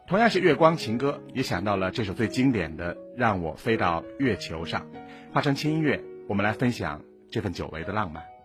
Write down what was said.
同样是月光情歌，也想到了这首最经典的《让我飞到月球上》。华晨轻音乐，我们来分享这份久违的浪漫。